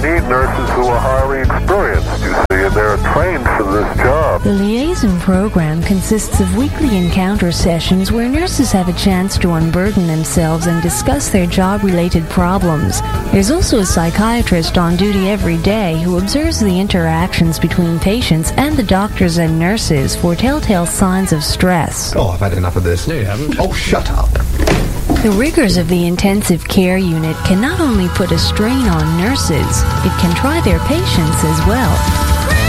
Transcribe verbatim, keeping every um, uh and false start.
need nurses who are highly experienced, you see, and they're trained for this job. The Liaison Program consists of weekly encounter sessions where nurses have a chance to unburden themselves and discuss their job-related problems. There's also a psychiatrist on duty every day who observes the interactions between patients and the doctors and nurses for telltale signs of stress. Oh, I've had enough of this. No, you haven't. Oh, shut up. The rigors of the intensive care unit can not only put a strain on nurses, it can try their patience as well.